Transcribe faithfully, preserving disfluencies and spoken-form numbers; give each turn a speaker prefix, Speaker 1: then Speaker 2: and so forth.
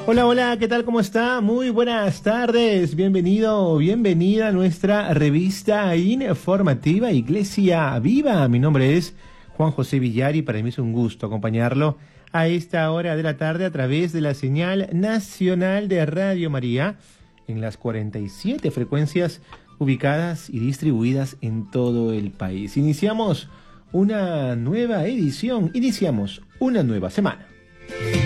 Speaker 1: Hola, hola, ¿qué tal? ¿Cómo está? Muy buenas tardes. Bienvenido, bienvenida a nuestra revista informativa Iglesia Viva. Mi nombre es Juan José Villar y para mí es un gusto acompañarlo a esta hora de la tarde a través de la señal nacional de Radio María en las cuarenta y siete frecuencias ubicadas y distribuidas en todo el país. Iniciamos una nueva edición, iniciamos una nueva semana.